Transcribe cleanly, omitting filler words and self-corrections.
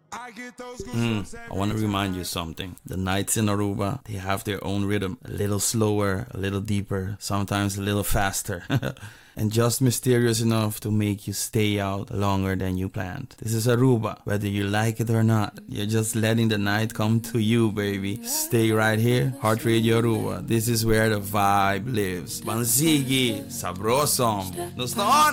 I want to remind you something. The nights in Aruba, they have their own rhythm. A little slower, a little deeper, sometimes a little faster. And just mysterious enough to make you stay out longer than you planned. This is Aruba. Whether you like it or not, you're just letting the night come to you, baby. Stay right here. Heart Radio Aruba. This is where the vibe lives. Banzigi, sabrosom. Nos